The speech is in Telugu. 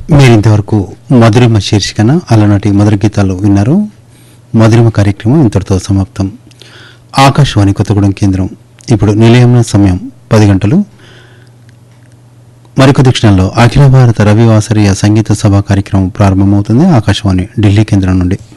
మీరింతవరకు మధురిమ శీర్షికన అలనాటి మధుర గీతాలు విన్నారు. మధురిమ కార్యక్రమం ఇంతటితో సమాప్తం. ఆకాశవాణి కొత్తగూడెం కేంద్రం. ఇప్పుడు నిలయంలో సమయం 10 గంటలు. మరికొద్ది క్షణాల్లో అఖిల భారత రవివాసరీయ సంగీత సభ కార్యక్రమం ప్రారంభమవుతుంది. ఆకాశవాణి ఢిల్లీ కేంద్రం నుండి.